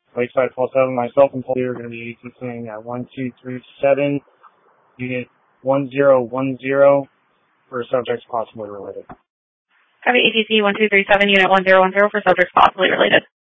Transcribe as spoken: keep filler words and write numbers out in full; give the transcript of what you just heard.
Lakeside twelve seven, myself and Polly are going to be A T C'ing at one two three seven, unit one zero one zero, for subjects possibly related. Copy A T C one two three seven, unit one zero one zero for subjects possibly related.